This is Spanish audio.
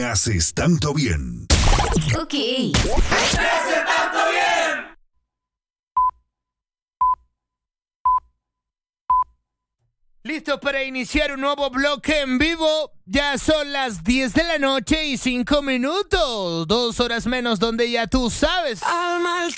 Me haces tanto bien. Ok. ¡Me hace tanto bien! Listo para iniciar un nuevo bloque en vivo. Ya son las 10 de la noche y 5 minutos. 2 horas menos donde ya tú sabes. Al mal